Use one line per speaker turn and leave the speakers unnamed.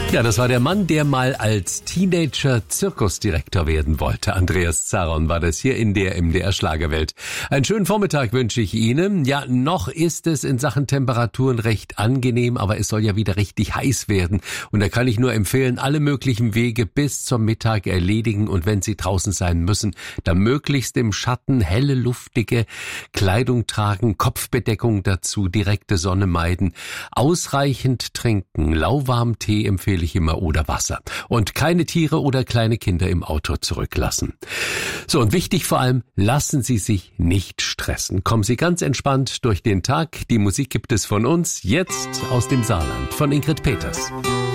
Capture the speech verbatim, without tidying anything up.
Ja, das war der Mann, der mal als Teenager Zirkusdirektor werden wollte. Andreas Zaron war das hier in der M D R Schlagerwelt. Einen schönen Vormittag wünsche ich Ihnen. Ja, noch ist es in Sachen Temperaturen recht angenehm, aber es soll ja wieder richtig heiß werden. Und da kann ich nur empfehlen, alle möglichen Wege bis zum Mittag erledigen. Und wenn Sie draußen sein müssen, dann möglichst im Schatten helle, luftige Kleidung tragen, Kopfbedeckung dazu, direkte Sonne meiden, ausreichend trinken, lauwarm Tee empfehle ich immer oder Wasser. Und keine Tiere oder kleine Kinder im Auto zurücklassen. So, und wichtig vor allem, lassen Sie sich nicht stressen. Kommen Sie ganz entspannt durch den Tag. Die Musik gibt es von uns, jetzt aus dem Saarland, von Ingrid Peters.